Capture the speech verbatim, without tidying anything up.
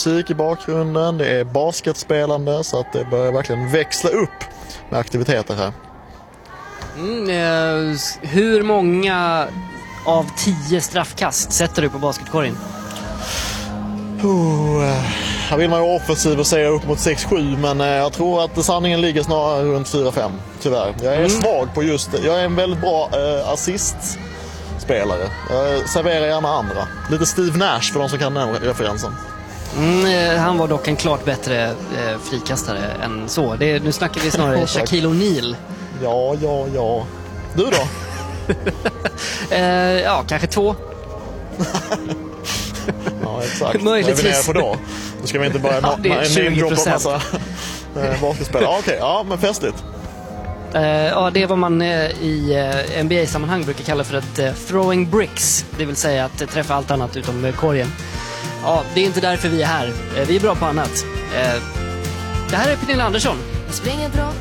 musik i bakgrunden, det är basketspelande, så att det börjar verkligen växla upp med aktiviteter här. Mm, eh, hur många av tio straffkast sätter du på basketkorgen? Oh, här vill man ju offensiv och säga upp mot sex sju, men jag tror att sanningen ligger snarare runt fyra fem, tyvärr. Jag är mm. svag på just det. Jag är en väldigt bra eh, assistspelare. Jag serverar gärna andra. Lite Steve Nash för de som kan den referensen. Mm, han var dock en klart bättre eh, frikastare än så. Det, nu snackar vi snarare Shaquille O'Neal. Ja, ja, ja. Du då? eh, ja, kanske två. Ja, exakt. Möjligtvis. Vad är vi nere på då? Då ska vi inte bara ja, en name-droppa massa eh, basketspelare. Ja, okej. Ja, men festligt. Uh, ja, det är vad man uh, i uh, N B A-sammanhang brukar kalla för ett uh, throwing bricks. Det vill säga att uh, träffa allt annat utom uh, korgen. Ja, det är inte därför vi är här. Uh, vi är bra på annat. Uh, det här är Pernilla Andersson. Jag springer bra